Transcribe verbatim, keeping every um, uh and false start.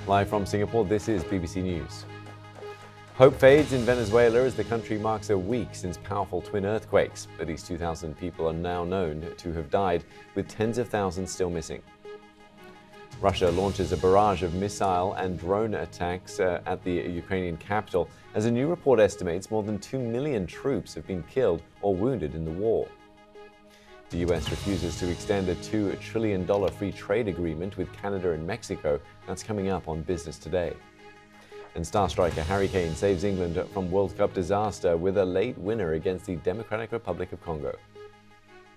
Live from Singapore, this is B B C News. Hope fades in Venezuela as the country marks a week since powerful twin earthquakes. At least two thousand people are now known to have died, with tens of thousands still missing. Russia launches a barrage of missile and drone attacks uh, at the Ukrainian capital, as a new report estimates more than two million troops have been killed or wounded in the war. The U S refuses to extend a two trillion dollars free trade agreement with Canada and Mexico. That's coming up on Business Today. And star striker Harry Kane saves England from World Cup disaster with a late winner against the Democratic Republic of Congo.